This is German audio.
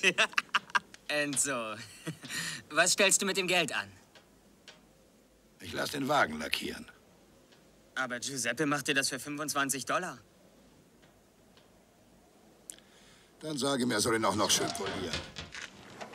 Enzo, was stellst du mit dem Geld an? Ich lasse den Wagen lackieren. Aber Giuseppe macht dir das für $25. Dann sage mir, er soll ihn auch noch schön polieren.